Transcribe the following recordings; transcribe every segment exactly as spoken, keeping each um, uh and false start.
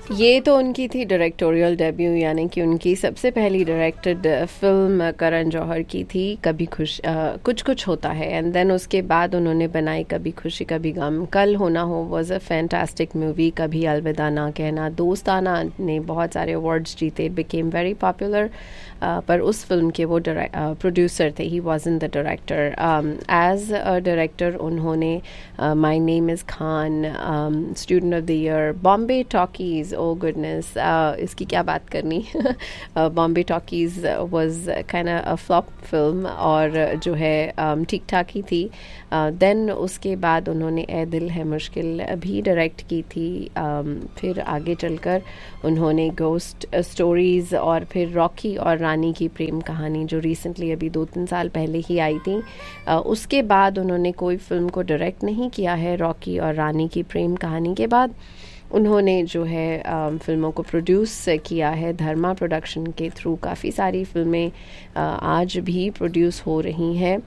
ये तो उनकी थी डायरेक्टोरियल डेब्यू, यानी कि उनकी सबसे पहली डायरेक्टेड फिल्म करण जौहर की थी, कभी खुश अ, कुछ कुछ होता है। एंड देन उसके बाद उन्होंने बनाई कभी खुशी कभी गम। कल हो ना हो वाज अ फैंटास्टिक मूवी। कभी अलविदा ना कहना, दोस्ताना ने बहुत सारे अवार्ड्स जीते, बिकेम वेरी पॉपुलर। पर उस फिल्म के वो प्रोड्यूसर थे, he wasn't the director. As a director उन्होंने my name is Khan, student of the year, Bombay talkies, O goodness, इसकी क्या बात करनी। Bombay talkies was kind of a flop film, और जो है ठीक ठाक ही थी। देन uh, उसके बाद उन्होंने ए दिल है मुश्किल भी डायरेक्ट की थी। um, फिर आगे चलकर उन्होंने गोस्ट स्टोरीज़ और फिर रॉकी और रानी की प्रेम कहानी, जो रिसेंटली अभी दो तीन साल पहले ही आई थी। uh, उसके बाद उन्होंने कोई फिल्म को डायरेक्ट नहीं किया है। रॉकी और रानी की प्रेम कहानी के बाद उन्होंने जो है uh, फिल्मों को प्रोड्यूस किया है धर्मा प्रोडक्शन के थ्रू। काफ़ी सारी फिल्में uh, आज भी प्रोड्यूस हो रही हैं।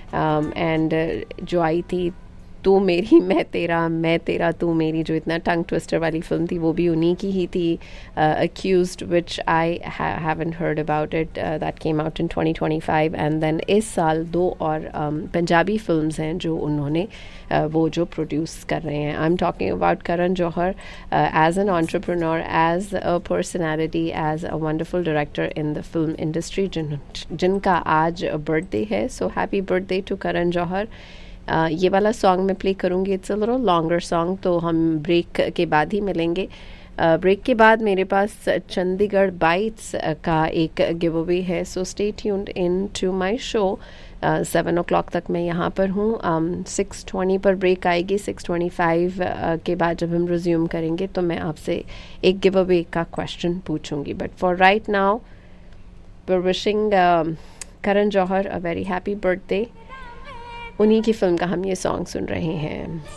एंड um, जो आई थी तू मेरी मैं तेरा, मैं तेरा तू मेरी, जो इतना टंग ट्विस्टर वाली फिल्म थी, वो भी उन्हीं की ही थी। Accused, which I haven't heard about it, that came out in twenty twenty five. And then इस साल दो और um, पंजाबी फिल्म्स हैं जो उन्होंने uh, वो जो प्रोड्यूस कर रहे हैं। I am talking about Karan Johar as an entrepreneur, as a personality, as a wonderful director in the film industry, जिन जिनका आज बर्थडे है। So happy birthday to Karan Johar. Uh, ये वाला सॉन्ग मैं प्ले करूँगी, it's a little longer song, तो हम break के बाद ही मिलेंगे। ब्रेक uh, के बाद मेरे पास चंडीगढ़ बाइट्स का एक गिव अवे है, so stay tuned in to my show. Seven O clock तक मैं यहाँ पर हूँ। सिक्स ट्वेंटी पर ब्रेक आएगी। सिक्स ट्वेंटी फाइव के बाद जब हम रिज्यूम करेंगे तो मैं आपसे एक गिव अवे का क्वेश्चन पूछूंगी। But for right now we are wishing Karan Johar a very happy birthday. उन्हीं की फिल्म का हम ये सॉन्ग सुन रहे हैं।